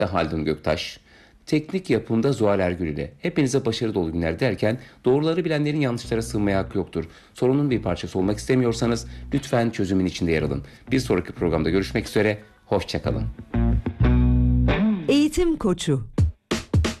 Haldun Göktaş, teknik yapımda Zuhal Ergül ile hepinize başarı dolu günler derken doğruları bilenlerin yanlışlara sığınmaya hakkı yoktur. Sorunun bir parçası olmak istemiyorsanız lütfen çözümün içinde yer alın. Bir sonraki programda görüşmek üzere, hoşça kalın. Eğitim Koçu.